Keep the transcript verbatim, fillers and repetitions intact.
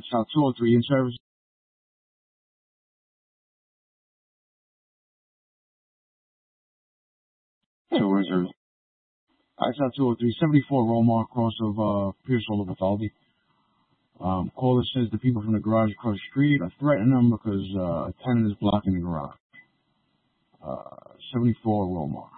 South two oh three in service. Hey, where's her? I South two oh three, seventy-four Romar, across of uh, Pearsall of Bathaldi. Um, caller says the people from the garage across the street are threatening them because uh, a tenant is blocking the garage. Uh, seventy-four Romar.